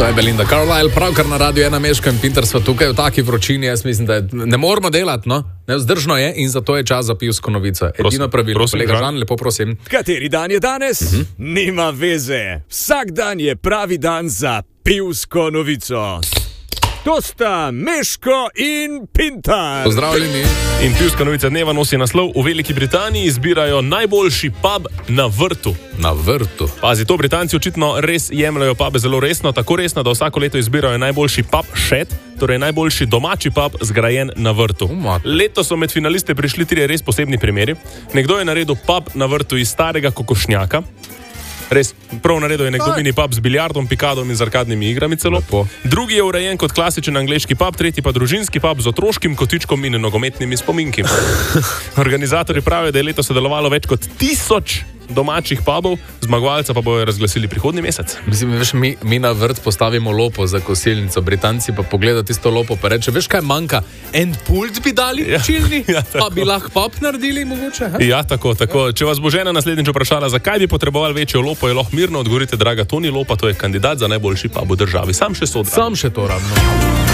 To je Belinda Carlisle, pravkar na Radio 1 Meška in Pinter sva tukaj v taki vročini, jaz mislim, da ne moramo delati, no? Nevzdržno je in zato je čas za pivsko novico. Edino pravilo, kolega Žan, lepo prosim. Kateri dan je danes? Nima veze. Vsak dan je pravi dan za pivsko novico. To sta Meško in Pintar. Pozdravljeni. In pivska novica dneva nosi naslov: v Veliki Britaniji izbirajo najboljši pub na vrtu. Na vrtu. Pazi, to Britanci očitno res jemljajo pube zelo resno, tako resno, da vsako leto izbirajo najboljši pub shed, torej najboljši domači pub zgrajen na vrtu. Letos so med finaliste prišli 3 res posebni primeri. Nekdo je naredil pub na vrtu iz starega kokošnjaka. Res, prav naredil je nekdo mini pub z biljardom, pikadom in z arkadnimi igrami celo. Lepo. Drugi je urejen kot klasičen angleški pub, tretji pa družinski pub z otroškim kotičkom in nogometnimi spominki. Organizatorji pravijo, da je letos sodelovalo več kot 1000 domačih pubov, zmagovalca pa bojo razglasili prihodnji mesec. Mislim, veš, mi na vrt postavimo lopo za kosilnico, Britanci pa pogledajo tisto lopo pa reče, veš kaj manjka, en pult bi dali čilni, pa bi lahko pub naredili mogoče? Ha? Ja, tako. Če vas bo žena naslednjič vprašala, zakaj bi potrebovali večjo lopo, je lahko mirno odgovorite, draga Toni, lopa, to je kandidat za najboljši pub v državi. Sam še to ravno.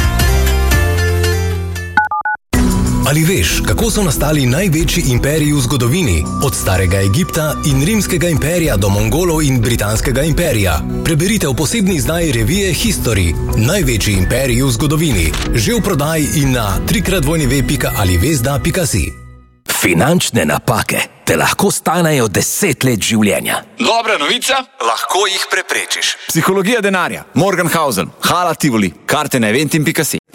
Ali veš, kako so nastali največji imperiji v zgodovini? Od starega Egipta in rimskega imperija do Mongolov in britanskega imperija. Preberite v posebni izdaji revije History. Največji imperiji v zgodovini. Že v prodaji in na www.alivesda.si. Finančne napake te lahko stanejo 10 let življenja. Dobra novica, lahko jih preprečiš. Psihologija denarja, Morgenhausen, Hala Tivoli, karte na eventim.si.